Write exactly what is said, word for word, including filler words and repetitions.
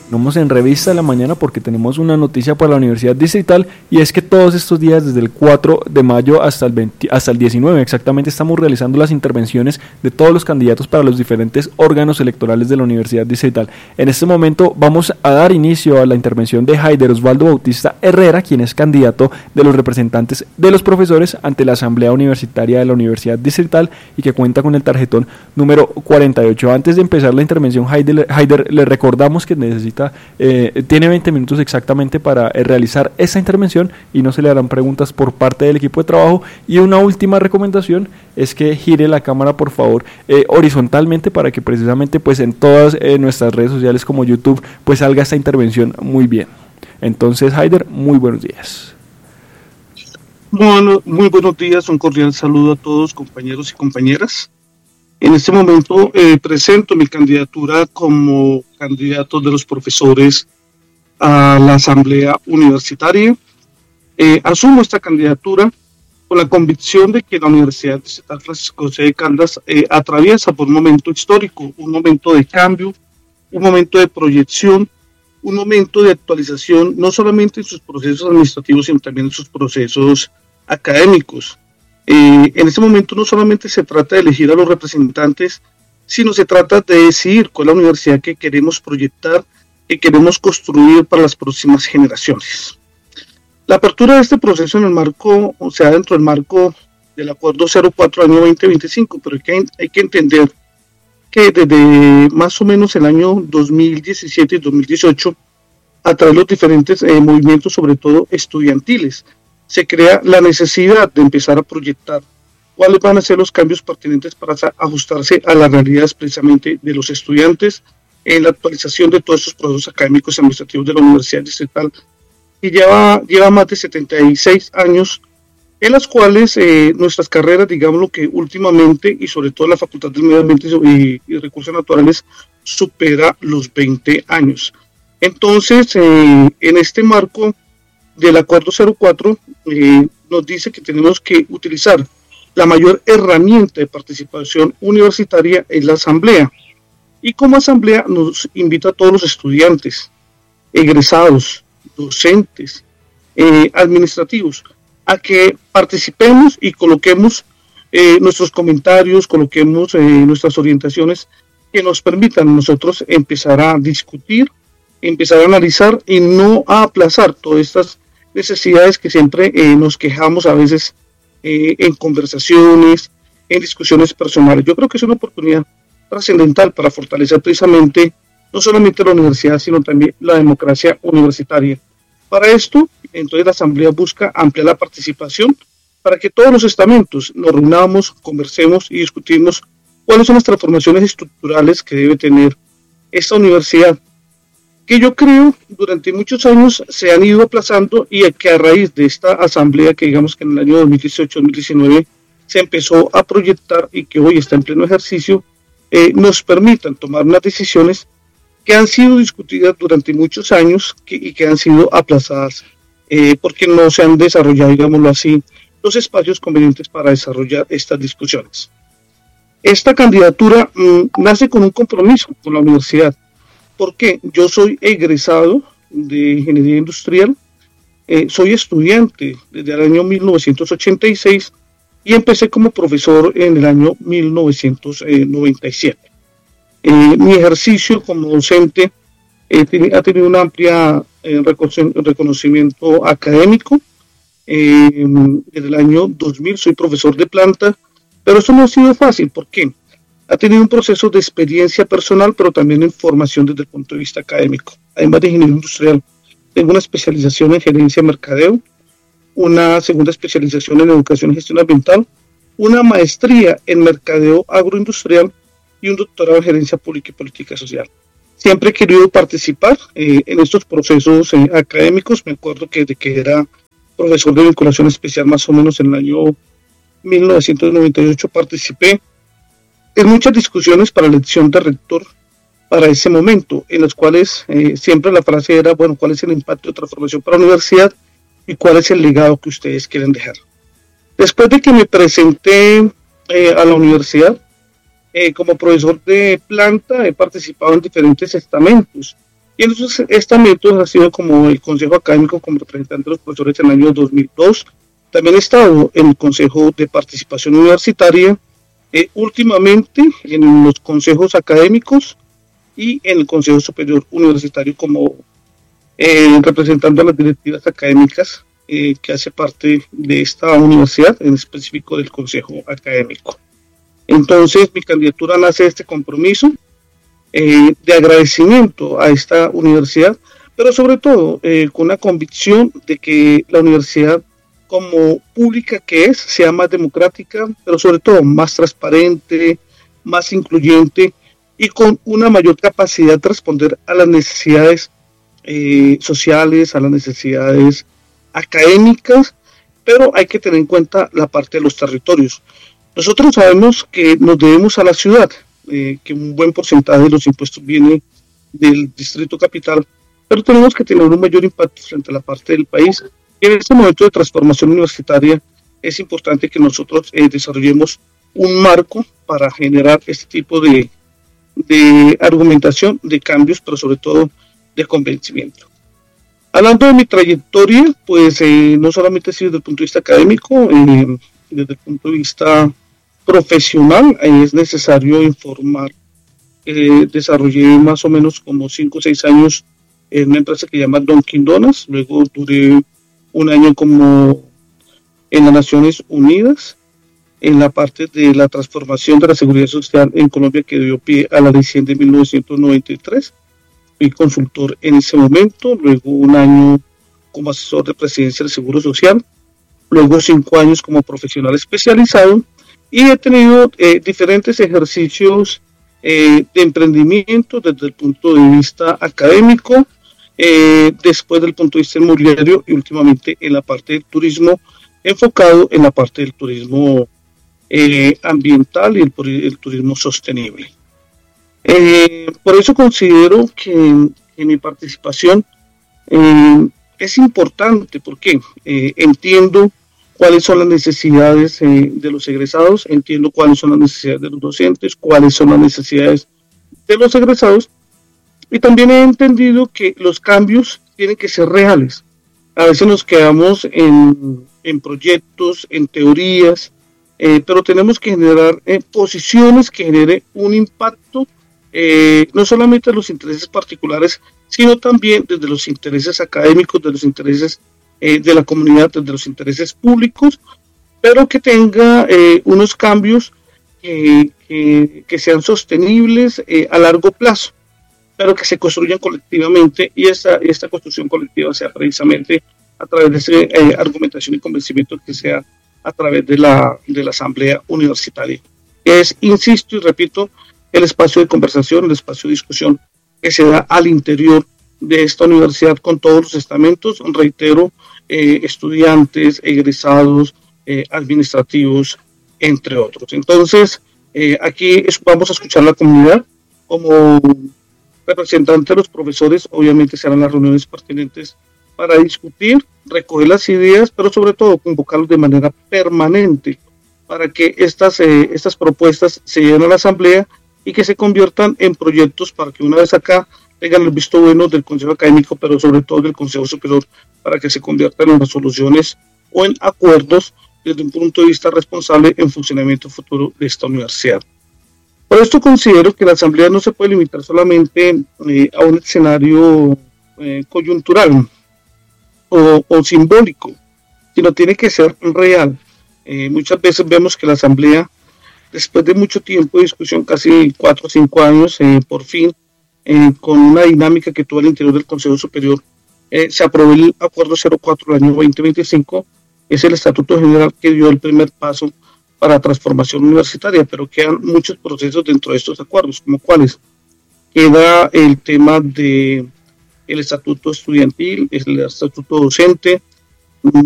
Vamos en Revista de la Mañana porque tenemos una noticia para la Universidad Distrital, y es que todos estos días, desde el cuatro de mayo hasta el, veinte, hasta el diecinueve exactamente, estamos realizando las intervenciones de todos los candidatos para los diferentes órganos electorales de la Universidad Distrital. En este momento vamos a dar inicio a la intervención de Haider Osvaldo Bautista Herrera, quien es candidato de los representantes de los profesores ante la Asamblea Universitaria de la Universidad Distrital y que cuenta con el tarjetón número cuarenta y ocho. Antes de empezar la intervención, Haider, Haider le recordamos que necesita Eh, tiene veinte minutos exactamente para eh, realizar esta intervención y no se le harán preguntas por parte del equipo de trabajo. Y una última recomendación es que gire la cámara, por favor, eh, horizontalmente, para que precisamente pues en todas eh, nuestras redes sociales como YouTube pues salga esta intervención muy bien. Entonces, Haider, muy buenos días. Bueno, muy buenos días, un cordial saludo a todos, compañeros y compañeras. En este momento eh, presento mi candidatura como candidato de los profesores a la Asamblea Universitaria. Eh, asumo esta candidatura con la convicción de que la Universidad Distrital Francisco José de Caldas eh, atraviesa por un momento histórico, un momento de cambio, un momento de proyección, un momento de actualización, no solamente en sus procesos administrativos, sino también en sus procesos académicos. Eh, en este momento no solamente se trata de elegir a los representantes, sino se trata de decidir cuál es la universidad que queremos proyectar, que queremos construir para las próximas generaciones. La apertura de este proceso en el marco, o sea, dentro del marco del Acuerdo cero cuatro año veinte veinticinco, pero hay que, hay que entender que desde más o menos el año dos mil diecisiete y dos mil dieciocho, a través de los diferentes eh, movimientos, sobre todo estudiantiles, se crea la necesidad de empezar a proyectar cuáles van a ser los cambios pertinentes para ajustarse a las realidades precisamente de los estudiantes en la actualización de todos estos procesos académicos y administrativos de la Universidad Distrital, que lleva, lleva más de setenta y seis años, en las cuales eh, nuestras carreras, digamos lo que últimamente, y sobre todo la Facultad del Medio Ambiente y, y Recursos Naturales, supera los veinte años. Entonces, eh, en este marco del Acuerdo cero cuatro eh, nos dice que tenemos que utilizar la mayor herramienta de participación universitaria en la asamblea, y como asamblea nos invita a todos los estudiantes, egresados, docentes, eh, administrativos, a que participemos y coloquemos eh, nuestros comentarios, coloquemos eh, nuestras orientaciones que nos permitan nosotros empezar a discutir, empezar a analizar y no a aplazar todas estas necesidades que siempre eh, nos quejamos a veces eh, en conversaciones, en discusiones personales. Yo creo que es una oportunidad trascendental para fortalecer precisamente no solamente la universidad, sino también la democracia universitaria. Para esto, entonces la Asamblea busca ampliar la participación para que todos los estamentos nos reunamos, conversemos y discutimos cuáles son las transformaciones estructurales que debe tener esta universidad, que yo creo durante muchos años se han ido aplazando, y que a raíz de esta asamblea, que digamos que en el año dos mil dieciocho dos mil diecinueve se empezó a proyectar y que hoy está en pleno ejercicio, eh, nos permitan tomar unas decisiones que han sido discutidas durante muchos años que, y que han sido aplazadas eh, porque no se han desarrollado, digámoslo así, los espacios convenientes para desarrollar estas discusiones. Esta candidatura mmm, nace con un compromiso con la universidad, porque yo soy egresado de Ingeniería Industrial, eh, soy estudiante desde el año mil novecientos ochenta y seis y empecé como profesor en el año mil novecientos noventa y siete. Eh, mi ejercicio como docente eh, ten, ha tenido un amplio eh, reconocimiento académico. Eh, desde el año dos mil soy profesor de planta, pero eso no ha sido fácil. ¿Por qué? Ha tenido un proceso de experiencia personal, pero también en formación desde el punto de vista académico. Además de ingeniería industrial, tengo una especialización en gerencia de mercadeo, una segunda especialización en educación y gestión ambiental, una maestría en mercadeo agroindustrial y un doctorado en gerencia pública y política social. Siempre he querido participar eh, en estos procesos eh, académicos. Me acuerdo que desde que era profesor de vinculación especial, más o menos en el año mil novecientos noventa y ocho, participé en muchas discusiones para la elección de rector para ese momento, en las cuales eh, siempre la frase era, bueno, ¿cuál es el impacto de transformación para la universidad y cuál es el legado que ustedes quieren dejar? Después de que me presenté eh, a la universidad, eh, como profesor de planta, he participado en diferentes estamentos Y en esos estamentos ha sido como el Consejo Académico como representante de los profesores en el año dos mil dos. También he estado en el Consejo de Participación Universitaria, eh, últimamente en los consejos académicos y en el Consejo Superior Universitario como eh, representando a las directivas académicas eh, que hace parte de esta universidad, en específico del Consejo Académico. Entonces, mi candidatura nace de este compromiso eh, de agradecimiento a esta universidad, pero sobre todo eh, con la convicción de que la universidad como pública que es, sea más democrática, pero sobre todo más transparente, más incluyente y con una mayor capacidad de responder a las necesidades eh, sociales, a las necesidades académicas, pero hay que tener en cuenta la parte de los territorios. Nosotros sabemos que nos debemos a la ciudad, eh, que un buen porcentaje de los impuestos viene del distrito capital, pero tenemos que tener un mayor impacto frente a la parte del país. Y en este momento de transformación universitaria es importante que nosotros eh, desarrollemos un marco para generar este tipo de, de argumentación, de cambios, pero sobre todo de convencimiento. Hablando de mi trayectoria, pues eh, no solamente desde el punto de vista académico, eh, desde el punto de vista profesional, eh, es necesario informar. Eh, desarrollé más o menos como cinco o seis años en una empresa que se llama Dunkin' Donuts, luego duré un año como en las Naciones Unidas, en la parte de la transformación de la seguridad social en Colombia que dio pie a la ley cien de mil novecientos noventa y tres. Fui consultor en ese momento, luego un año como asesor de presidencia del Seguro Social, luego cinco años como profesional especializado y he tenido eh, diferentes ejercicios eh, de emprendimiento desde el punto de vista académico, Eh, después del punto de vista inmobiliario y últimamente en la parte del turismo, enfocado en la parte del turismo eh, ambiental y el, el turismo sostenible. Eh, por eso considero que, que mi participación eh, es importante porque eh, entiendo cuáles son las necesidades eh, de los egresados, entiendo cuáles son las necesidades de los docentes, cuáles son las necesidades de los egresados. Y también he entendido que los cambios tienen que ser reales. A veces nos quedamos en, en proyectos, en teorías, eh, pero tenemos que generar eh, posiciones que generen un impacto, eh, no solamente de los intereses particulares, sino también desde los intereses académicos, de los intereses eh, de la comunidad, desde los intereses públicos, pero que tenga eh, unos cambios que, que, que sean sostenibles eh, a largo plazo, pero que se construyan colectivamente y esta, esta construcción colectiva sea precisamente a través de esa eh, argumentación y convencimiento que sea a través de la, de la asamblea universitaria. Es, insisto y repito, el espacio de conversación, el espacio de discusión que se da al interior de esta universidad con todos los estamentos, reitero, eh, estudiantes, egresados, eh, administrativos, entre otros. Entonces, eh, aquí es, vamos a escuchar a la comunidad como representantes de los profesores, obviamente serán las reuniones pertinentes para discutir, recoger las ideas, pero sobre todo convocarlos de manera permanente para que estas, eh, estas propuestas se lleven a la asamblea y que se conviertan en proyectos para que una vez acá tengan el visto bueno del Consejo Académico, pero sobre todo del Consejo Superior, para que se conviertan en resoluciones o en acuerdos desde un punto de vista responsable en funcionamiento futuro de esta universidad. Por esto considero que la asamblea no se puede limitar solamente eh, a un escenario eh, coyuntural o, o simbólico, sino tiene que ser real. Eh, muchas veces vemos que la asamblea, después de mucho tiempo de discusión, casi cuatro o cinco años, eh, por fin, eh, con una dinámica que tuvo al interior del Consejo Superior, eh, se aprobó el acuerdo cero cuatro del año veinte veinticinco, es el estatuto general que dio el primer paso para la transformación universitaria, pero quedan muchos procesos dentro de estos acuerdos, como cuáles. Queda el tema de el estatuto estudiantil, el estatuto docente,